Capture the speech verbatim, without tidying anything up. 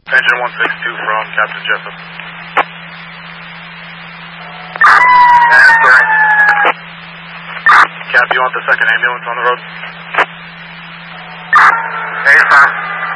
Engine one six two from Captain Jessup. Cap, you want the second ambulance on the road? Hey, sir.